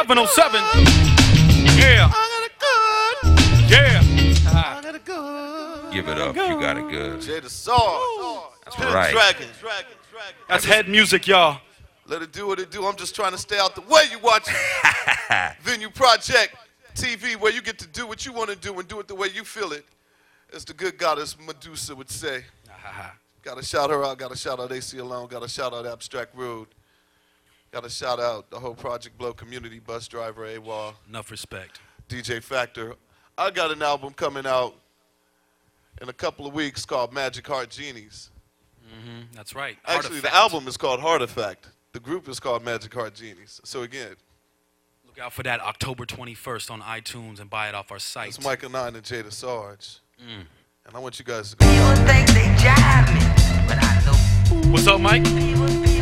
707. Yeah. Yeah. Give it up. You got it good. Jay the Sarge. That's right. Dragon. That's head music, y'all. Let it do what it do. I'm just trying to stay out the way. You watch Venue Project TV, where you get to do what you want to do and do it the way you feel it, as the good goddess Medusa would say. Got to shout her out. Got to shout out AC Alone. Got to shout out Abstract Rude. Got to shout out the whole Project Blow community, bus driver, AWOL. Enough respect. DJ Factor. I got an album coming out in a couple of weeks called Magic Heart Genies. That's right. Actually, the Artifact. album is called Heartifact. The group is called Magic Heart Genies. So again, Look out for that October 21st on iTunes and buy it off our site. it's Michael 9 and Jada Sarge. And I want you guys to go. What's up, Mike?